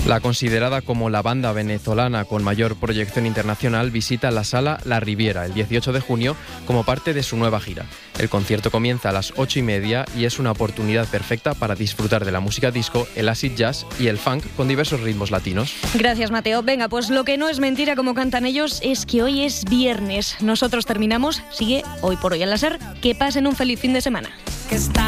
La considerada como la banda venezolana con mayor proyección internacional visita la Sala La Riviera el 18 de junio como parte de su nueva gira. El concierto comienza a las 8:30 y es una oportunidad perfecta para disfrutar de la música disco, el acid jazz y el funk con diversos ritmos latinos. Gracias, Mateo. Venga, pues lo que no es mentira, como cantan ellos, es que hoy es viernes. Nosotros terminamos. Sigue Hoy por Hoy en la SER. Que pasen un feliz fin de semana.